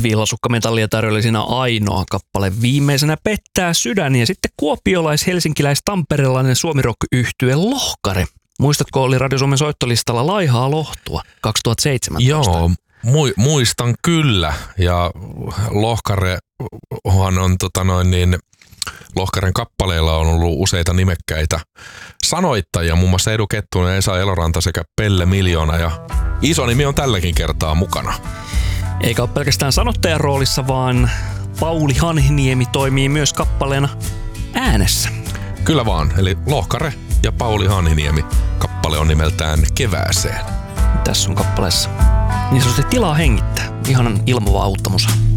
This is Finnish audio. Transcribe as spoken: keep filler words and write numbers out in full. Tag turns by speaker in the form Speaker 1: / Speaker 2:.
Speaker 1: Villasukkametallia tarjoili siinä ainoa kappale. Viimeisenä Pettää sydän ja sitten kuopiolais-helsinkiläis-tamperelainen suomirock-yhtye Lohkare. Muistatko, oli Radio Suomen soittolistalla Laihaa lohtua kaksituhattaseitsemäntoista?
Speaker 2: Joo, mu- muistan kyllä. Ja Lohkarehan on tota noin niin, Lohkaren kappaleilla on ollut useita nimekkäitä sanoittajia, muun muassa Edu Kettunen, Esa Eloranta sekä Pelle Miljoona, ja iso nimi on tälläkin kertaa mukana.
Speaker 1: Eikä ole pelkästään sanottajan roolissa, vaan Pauli Hanhiniemi toimii myös kappaleena äänessä.
Speaker 2: Kyllä vaan, eli Lohkare ja Pauli Hanhiniemi. Kappale on nimeltään Kevääseen.
Speaker 1: Tässä on kappaleessa niin sanotusti tilaa hengittää. Ihanan ilmavauttamus.